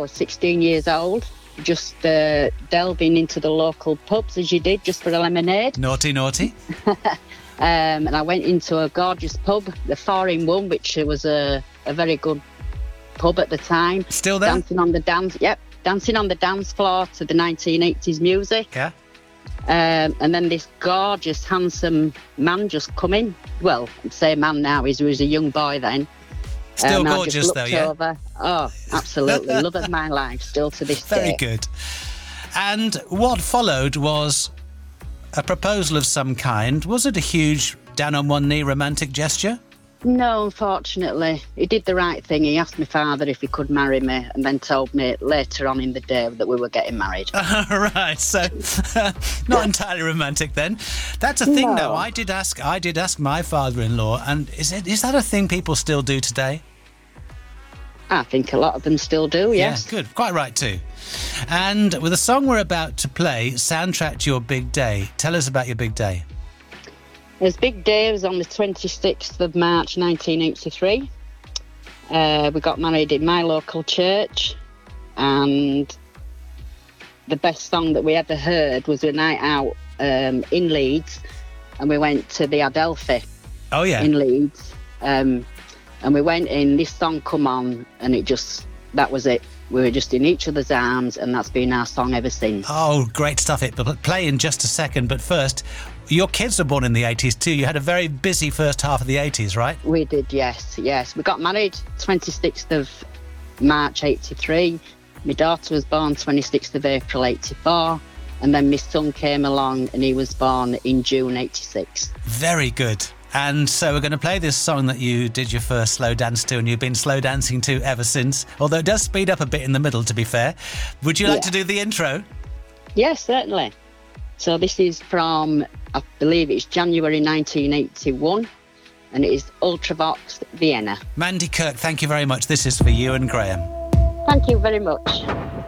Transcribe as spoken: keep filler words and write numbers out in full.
was sixteen years old, just uh, delving into the local pubs as you did, just for a lemonade. Naughty, naughty. um, and I went into a gorgeous pub, the Four-in-One, which was a, a very good pub at the time. Still there? Dancing on the dance, yep, dancing on the dance floor to the nineteen eighties music. Yeah. Um, and then this gorgeous, handsome man just come in. Well, I'd say man now, he was a young boy then. Still um, gorgeous, though, yeah? Over. Oh, absolutely. Love of my life, still to this Very day. good. And what followed was a proposal of some kind. Was it a huge down-on-one-knee romantic gesture? No, unfortunately. He did the right thing. He asked my father if he could marry me and then told me later on in the day that we were getting married. Right, so not entirely romantic then. That's a thing, No. though. I did ask I did ask my father-in-law, and is it is that a thing people still do today? I think a lot of them still do, yes. Yeah, good. Quite right, too. And with the song we're about to play, soundtrack to your big day, tell us about your big day. His big day was on the twenty-sixth of March nineteen eighty-three. Uh, we got married in my local church, and the best song that we ever heard was a night out um, in Leeds, and we went to the Adelphi Oh, yeah. in Leeds. Um, and we went in, this song come on, and it just, that was it. We were just in each other's arms, and that's been our song ever since. Oh, great stuff. It will play in just a second, but first, your kids were born in the eighties too. You had a very busy first half of the eighties, right? We did, yes, yes. We got married twenty-sixth of March eighty-three. My daughter was born twenty-sixth of April eighty-four. And then my son came along and he was born in June eighty-six. Very good. And so we're going to play this song that you did your first slow dance to and you've been slow dancing to ever since, although it does speed up a bit in the middle, to be fair. Would you like Yeah. to do the intro? Yes, certainly. So this is from, I believe it's January nineteen eighty-one, and it is Ultravox Vienna. Mandy Kirk, thank you very much. This is for you and Graham. Thank you very much.